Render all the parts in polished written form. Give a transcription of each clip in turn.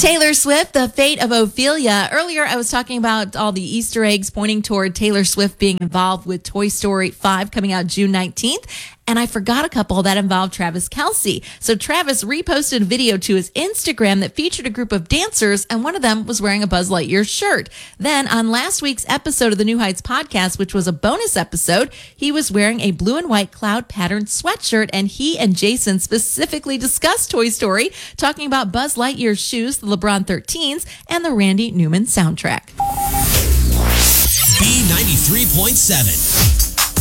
Taylor Swift, the fate of Ophelia. Earlier, I was talking about all the Easter eggs pointing toward Taylor Swift being involved with Toy Story 5 coming out June 19th. And I forgot a couple that involved Travis Kelce. So Travis reposted a video to his Instagram that featured a group of dancers, and one of them was wearing a Buzz Lightyear shirt. Then on last week's episode of the New Heights podcast, which was a bonus episode, he was wearing a blue and white cloud patterned sweatshirt, and he and Jason specifically discussed Toy Story, talking about Buzz Lightyear's shoes, the LeBron 13s, and the Randy Newman soundtrack. B93.7.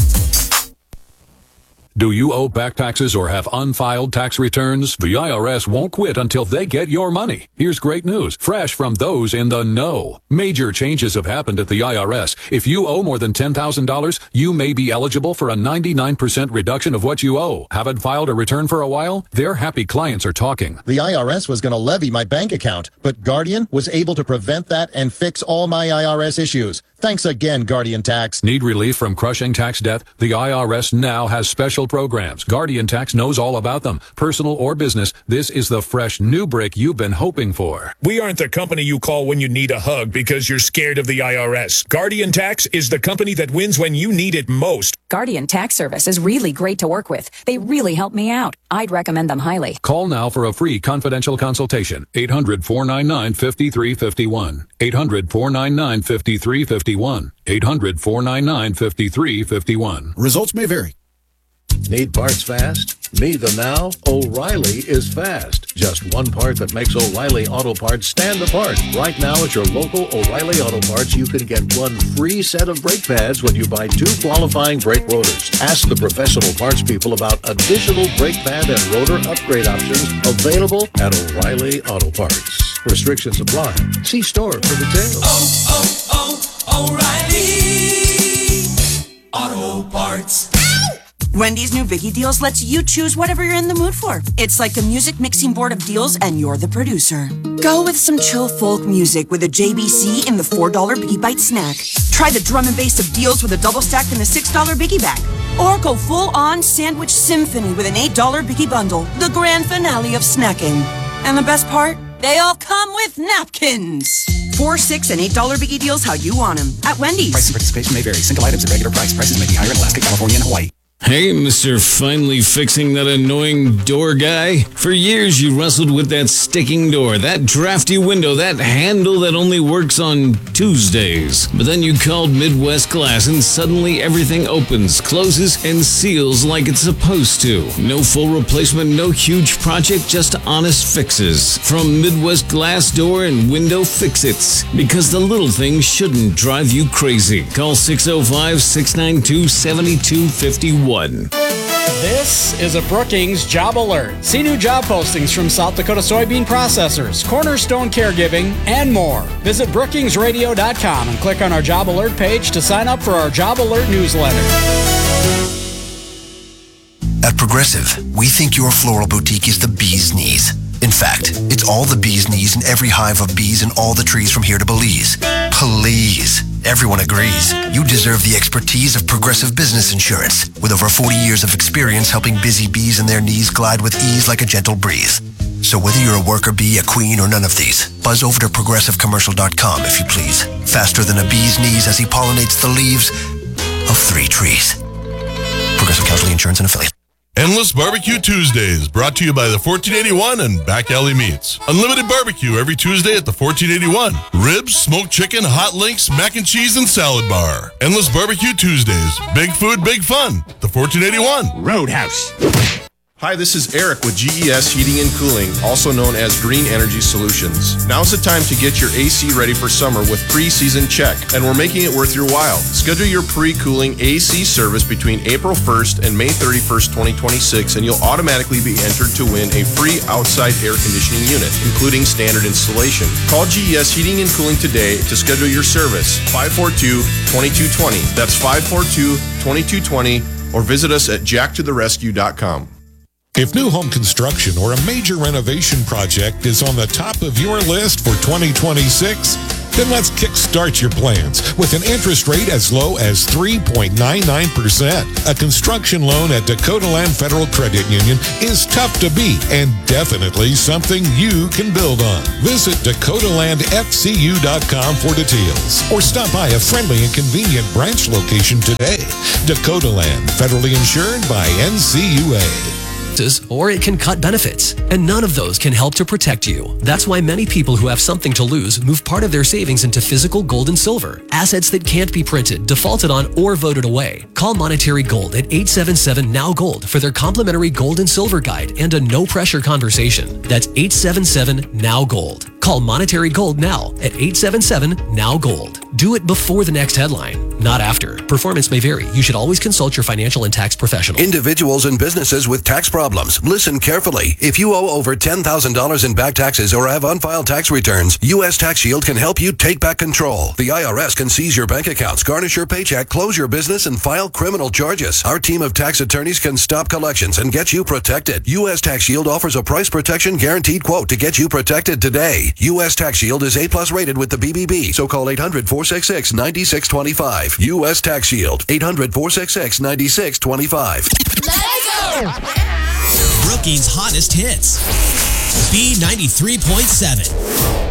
Do you owe back taxes or have unfiled tax returns? The IRS won't quit until they get your money. Here's great news, fresh from those in the know. Major changes have happened at the IRS. If you owe more than $10,000, you may be eligible for a 99% reduction of what you owe. Haven't filed a return for a while? Their happy clients are talking. The IRS was going to levy my bank account, but Guardian was able to prevent that and fix all my IRS issues. Thanks again, Guardian Tax. Need relief from crushing tax debt? The IRS now has special programs. Guardian Tax knows all about them. Personal or business, this is the fresh new break you've been hoping for. We aren't the company you call when you need a hug because you're scared of the IRS. Guardian Tax is the company that wins when you need it most. Guardian Tax Service is really great to work with. They really help me out. I'd recommend them highly. Call now for a free confidential consultation. 800-499-5351. 800-499-5351. 800-499-5351. Results may vary. Need parts fast? Need them now? O'Reilly is fast. Just one part that makes O'Reilly Auto Parts stand apart. Right now at your local O'Reilly Auto Parts, you can get one free set of brake pads when you buy 2 qualifying brake rotors. Ask the professional parts people about additional brake pad and rotor upgrade options available at O'Reilly Auto Parts. Restrictions apply. See store for details. O'Reilly Auto Parts. Wendy's new Biggie Deals lets you choose whatever you're in the mood for. It's like a music mixing board of deals, and you're the producer. Go with some chill folk music with a JBC in the $4 Biggie Bite snack. Try the drum and bass of deals with a double stack in the $6 Biggie Bag. Or go full-on sandwich symphony with an $8 Biggie Bundle, the grand finale of snacking. And the best part? They all come with napkins. $4, $6, and $8 Biggie Deals how you want them at Wendy's. Price and participation may vary. Single items at regular price. Prices may be higher in Alaska, California, and Hawaii. Hey, Mr. Finally Fixing That Annoying Door Guy. For years, you wrestled with that sticking door, that drafty window, that handle that only works on Tuesdays. But then you called Midwest Glass, and suddenly everything opens, closes, and seals like it's supposed to. No full replacement, no huge project, just honest fixes. From Midwest Glass Door and Window Fix-Its. Because the little things shouldn't drive you crazy. Call 605-692-7251. This is a Brookings Job Alert. See new job postings from South Dakota soybean processors, Cornerstone Caregiving, and more. Visit brookingsradio.com and click on our Job Alert page to sign up for our Job Alert newsletter. At Progressive, we think your floral boutique is the bee's knees. In fact, it's all the bee's knees in every hive of bees in all the trees from here to Belize. Please. Everyone agrees. You deserve the expertise of Progressive Business Insurance, with over 40 years of experience helping busy bees and their knees glide with ease like a gentle breeze. So whether you're a worker bee, a queen, or none of these, buzz over to progressivecommercial.com if you please. Faster than a bee's knees as he pollinates the leaves of 3 trees. Progressive Casualty Insurance and Affiliate. Endless Barbecue Tuesdays, brought to you by the 1481 and Back Alley Meats. Unlimited barbecue every Tuesday at the 1481. Ribs, smoked chicken, hot links, mac and cheese, and salad bar. Endless Barbecue Tuesdays. Big food, big fun. The 1481. Roadhouse. Hi, this is Eric with GES Heating and Cooling, also known as Green Energy Solutions. Now's the time to get your AC ready for summer with pre-season check, and we're making it worth your while. Schedule your pre-cooling AC service between April 1st and May 31st, 2026, and you'll automatically be entered to win a free outside air conditioning unit, including standard installation. Call GES Heating and Cooling today to schedule your service, 542-2220. That's 542-2220, or visit us at jacktotherescue.com. If new home construction or a major renovation project is on the top of your list for 2026, Then let's kickstart your plans with an interest rate as low as 3.99%. A construction loan at Dakota Land Federal Credit Union is tough to beat and definitely something you can build on. Visit DakotaLandFCU.com for details or stop by a friendly and convenient branch location today. Dakota Land, federally insured by NCUA. Or it can cut benefits, and none of those can help to protect you. That's why many people who have something to lose move part of their savings into physical gold and silver, assets that can't be printed, defaulted on, or voted away. Call Monetary Gold at 877-NOW-GOLD for their complimentary gold and silver guide and a no-pressure conversation. That's 877-NOW-GOLD. Call Monetary Gold now at 877-NOW-GOLD. Do it before the next headline, not after. Performance may vary. You should always consult your financial and tax professional. Individuals and businesses with tax problems, listen carefully. If you owe over $10,000 in back taxes or have unfiled tax returns, U.S. Tax Shield can help you take back control. The IRS can seize your bank accounts, garnish your paycheck, close your business, and file criminal charges. Our team of tax attorneys can stop collections and get you protected. U.S. Tax Shield offers a price protection guaranteed quote to get you protected today. U.S. Tax Shield is A+ rated with the BBB, so call 800-466-9625. U.S. Tax Shield, 800-466-9625. Let's go! Brookings' hottest hits. B93.7.